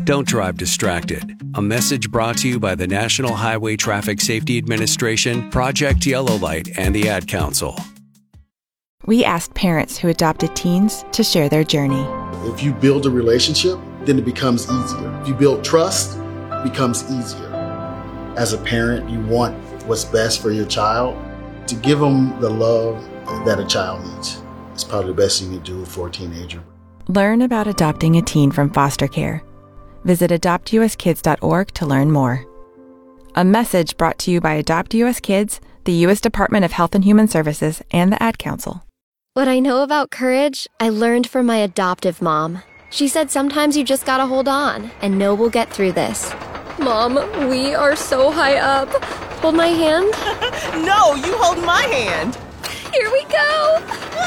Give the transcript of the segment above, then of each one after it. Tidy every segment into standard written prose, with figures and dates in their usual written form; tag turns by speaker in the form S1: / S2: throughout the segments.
S1: Don't drive distracted. A message brought to you by the National Highway Traffic Safety Administration, Project Yellow Light, and the Ad Council.
S2: We asked parents who adopted teens to share their journey.
S3: If you build a relationship, then it becomes easier. If you build trust, it becomes easier. As a parent, you want what's best for your child. To give them the love that a child needs is probably the best thing you can do for a teenager.
S2: Learn about adopting a teen from foster care. Visit adoptuskids.org to learn more. A message brought to you by Adopt US Kids, the U.S. Department of Health and Human Services, and the Ad Council.
S4: What I know about courage, I learned from my adoptive mom. She said sometimes you just gotta hold on and know we'll get through this. Mom, we are so high up. Hold my hand.
S5: No, you hold my hand.
S4: Here we go.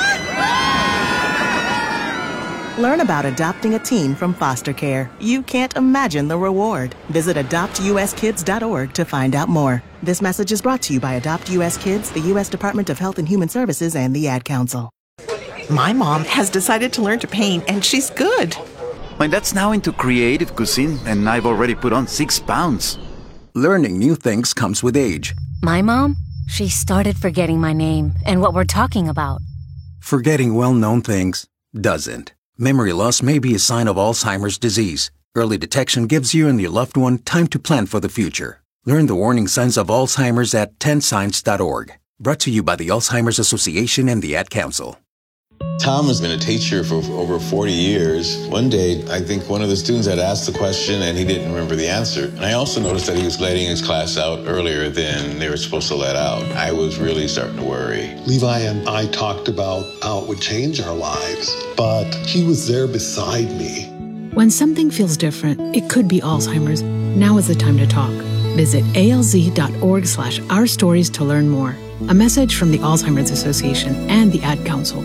S5: Learn about adopting a teen from foster care. You can't imagine the reward. Visit adoptuskids.org to find out more. This message is brought to you by Adopt US Kids, the U.S. Department of Health and Human Services, and the Ad Council. My mom has decided to learn to paint, and she's good.
S6: My dad's now into creative cuisine, and I've already put on 6 pounds.
S7: Learning new things comes with age.
S8: My mom, she started forgetting my name and what we're talking about.
S7: Forgetting well-known things doesn't. Memory loss may be a sign of Alzheimer's disease. Early detection gives you and your loved one time to plan for the future. Learn the warning signs of Alzheimer's at 10signs.org. Brought to you by the Alzheimer's Association and the Ad Council.
S9: Tom has been a teacher for over 40 years. One day, I think one of the students had asked the question and he didn't remember the answer. And I also noticed that he was letting his class out earlier than they were supposed to let out. I was really starting to worry.
S10: Levi and I talked about how it would change our lives, but he was there beside me.
S11: When something feels different, it could be Alzheimer's. Now is the time to talk. Visit alz.org/ourstories to learn more. A message from the Alzheimer's Association and the Ad Council.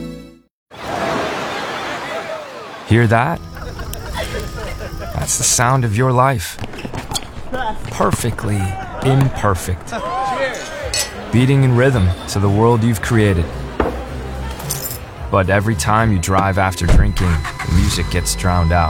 S12: Hear that? That's the sound of your life. Perfectly imperfect. Beating in rhythm to the world you've created. But every time you drive after drinking, the music gets drowned out.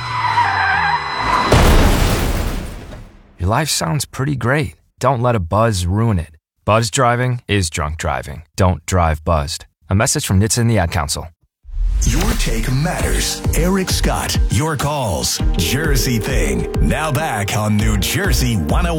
S12: Your life sounds pretty great. Don't let a buzz ruin it. Buzz driving is drunk driving. Don't drive buzzed. A message from NHTSA and the Ad Council.
S13: Your take matters. Eric Scott, your calls. Jersey Thing. Now back on New Jersey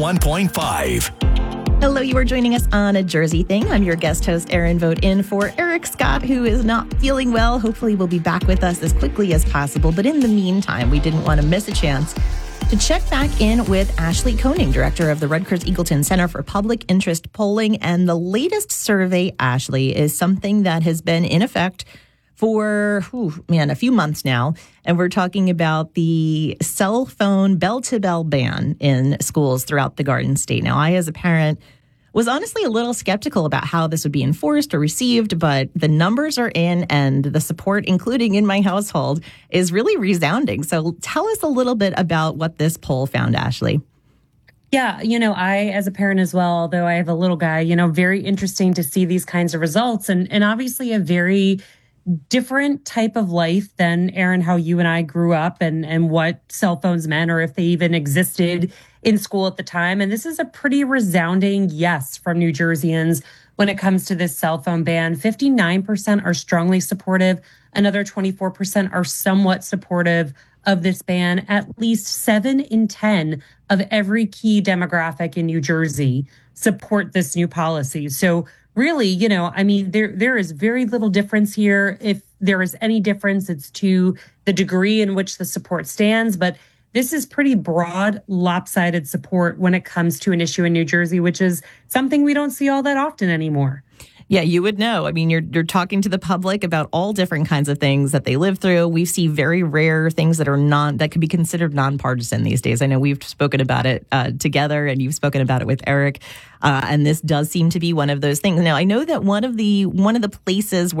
S13: 101.5.
S14: Hello, you are joining us on A Jersey Thing. I'm your guest host, Erin Vogt, in for Eric Scott, who is not feeling well. Hopefully will be back with us as quickly as possible. But in the meantime, we didn't want to miss a chance to check back in with Ashley Koenig, director of the Rutgers Eagleton Center for Public Interest Polling. And the latest survey, Ashley, is something that has been in effect for, a few months now. And we're talking about the cell phone bell-to-bell ban in schools throughout the Garden State. Now, I, as a parent, was honestly a little skeptical about how this would be enforced or received, but the numbers are in and the support, including in my household, is really resounding. So tell us a little bit about what this poll found, Ashley.
S15: Yeah, I, as a parent as well, although I have a little guy, very interesting to see these kinds of results and obviously a very different type of life than, Erin, how you and I grew up and what cell phones meant or if they even existed in school at the time. And this is a pretty resounding yes from New Jerseyans when it comes to this cell phone ban. 59% are strongly supportive. Another 24% are somewhat supportive of this ban. At least 7 in 10 of every key demographic in New Jersey support this new policy. So really, there is very little difference here. If there is any difference, it's to the degree in which the support stands. But this is pretty broad, lopsided support when it comes to an issue in New Jersey, which is something we don't see all that often anymore.
S14: Yeah, you would know. I mean, you're talking to the public about all different kinds of things that they live through. We see very rare things that could be considered nonpartisan these days. I know we've spoken about it together, and you've spoken about it with Eric. And this does seem to be one of those things. Now, I know that one of the places where